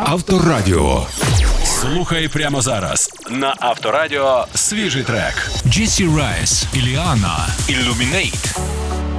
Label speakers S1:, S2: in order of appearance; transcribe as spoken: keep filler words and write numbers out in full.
S1: Авторадіо. Слухай прямо зараз на Авторадіо свіжий трек.
S2: Джесі Райс, Іліана, Illuminate.